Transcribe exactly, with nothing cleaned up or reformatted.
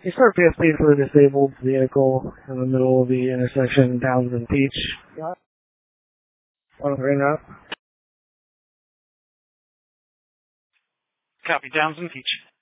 You start P F P for a disabled vehicle in the middle of the intersection, Downs and Peach. Yeah. One three now. Copy, Downs and Peach.